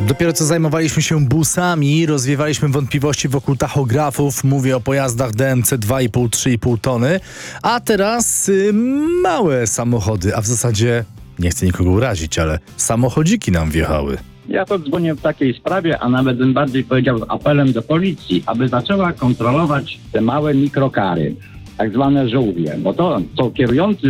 Dopiero co zajmowaliśmy się busami, rozwiewaliśmy wątpliwości wokół tachografów, mówię o pojazdach DMC 2,5-3,5 tony, a teraz małe samochody, a w zasadzie, nie chcę nikogo urazić, ale samochodziki nam wjechały. Ja to dzwonię w takiej sprawie, a nawet bym bardziej powiedział z apelem do policji, aby zaczęła kontrolować te małe mikrokary, tak zwane żółwie, bo to, co kierujący